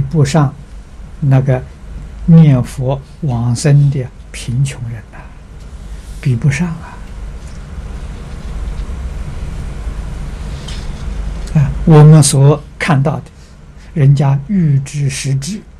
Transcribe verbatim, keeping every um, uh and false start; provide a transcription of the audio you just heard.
不上那个念佛往生的贫穷人呐、比不上啊！啊，我们所看到的，人家预知时至